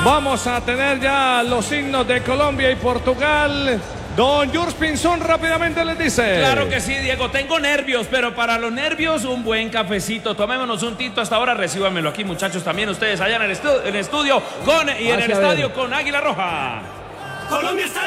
Vamos a tener ya los signos de Colombia y Portugal. Don Jules Pinzón rápidamente les dice. Claro que sí, Diego, tengo nervios, pero para los nervios un buen cafecito. Tomémonos un tinto hasta ahora, recíbanmelo aquí, muchachos, también ustedes allá en el estudio y en el estadio con Águila Roja. Colombia está